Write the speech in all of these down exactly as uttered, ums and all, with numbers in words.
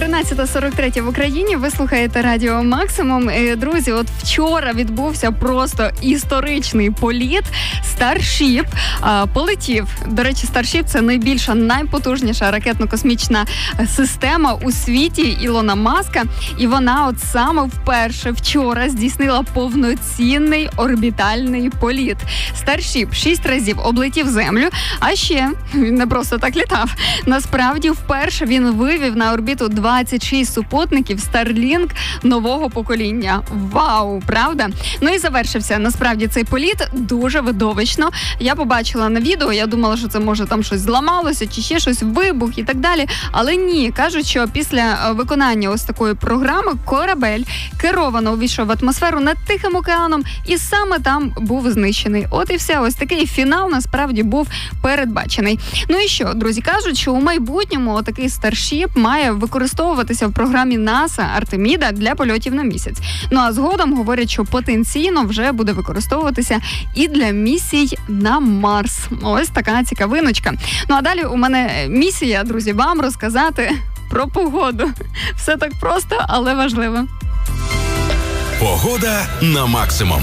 тринадцята сорок три в Україні. Ви слухаєте Радіо Максимум. Друзі, от вчора відбувся просто історичний політ. Starship а, полетів. До речі, Starship – це найбільша, найпотужніша ракетно-космічна система у світі Ілона Маска. І вона от саме вперше вчора здійснила повноцінний орбітальний політ. Starship шість разів облетів Землю, а ще він не просто так літав. Насправді, вперше він вивів на орбіту двадцять шість супутників Starlink нового покоління. Вау, правда? Ну і завершився, насправді, цей політ дуже видовищно. Я побачила на відео, я думала, що це може там щось зламалося, чи ще щось, вибух і так далі. Але ні, кажуть, що після виконання ось такої програми корабель керовано увійшов в атмосферу над Тихим океаном і саме там був знищений. От і все, ось такий фінал насправді був передбачений. Ну і що, друзі, кажуть, що у майбутньому такий Starship має використовуватися в програмі НАСА Артеміда для польотів на місяць. Ну а згодом говорять, що потенційно вже буде використовуватися і для місій на Марс. Ось така цікавиночка. Ну а далі у мене місія, друзі, вам розказати про погоду. Все так просто, але важливо. Погода на максимум.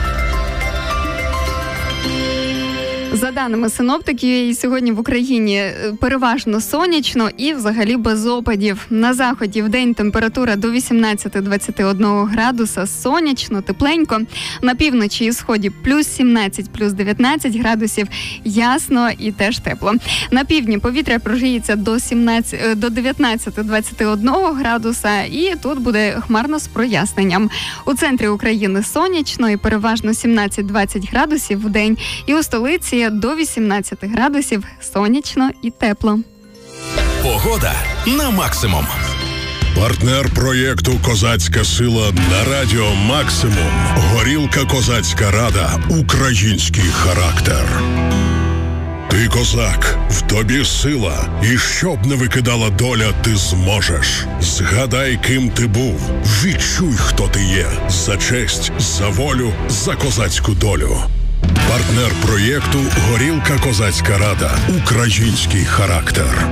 За даними синоптиків, сьогодні в Україні переважно сонячно і взагалі без опадів. На заході вдень температура до вісімнадцять - двадцять один градуса, сонячно, тепленько. На півночі і сході плюс сімнадцять, плюс дев'ятнадцять градусів, ясно і теж тепло. На півдні повітря прогріється до сімнадцять, до дев'ятнадцять - двадцять один градуса і тут буде хмарно з проясненням. У центрі України сонячно і переважно сімнадцять - двадцять градусів в день. І у столиці до вісімнадцять градусів, сонячно і тепло. Погода на максимум. Партнер проєкту «Козацька сила» на Радіо Максимум. Горілка «Козацька Рада». Український характер. Ти козак, в тобі сила, і щоб не викидала доля, ти зможеш. Згадай, ким ти був, відчуй, хто ти є. За честь, за волю, за козацьку долю. Партнер проєкту «Горілка Козацька Рада». Український характер.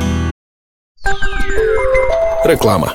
Реклама.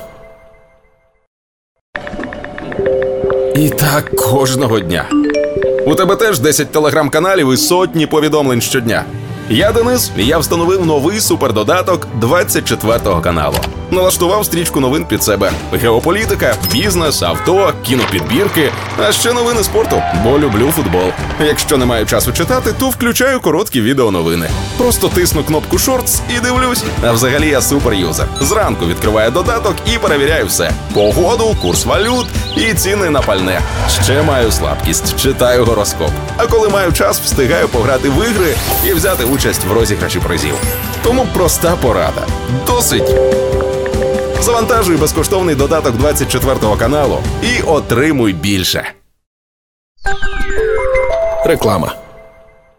І так кожного дня. У тебе теж десять телеграм-каналів і сотні повідомлень щодня. Я Денис, і я встановив новий супердодаток двадцять четвертого каналу. Налаштував стрічку новин під себе. Геополітика, бізнес, авто, кінопідбірки, а ще новини спорту, бо люблю футбол. Якщо не маю часу читати, то включаю короткі відеоновини. Просто тисну кнопку «Шортс» і дивлюсь. А взагалі я суперюзер. Зранку відкриваю додаток і перевіряю все. Погоду, курс валют і ціни на пальне. Ще маю слабкість, читаю гороскоп. А коли маю час, встигаю пограти в ігри і взяти участь в розіграші призів. Тому проста порада. Досить. Завантажуй безкоштовний додаток двадцять четвертого каналу і отримуй більше. Реклама.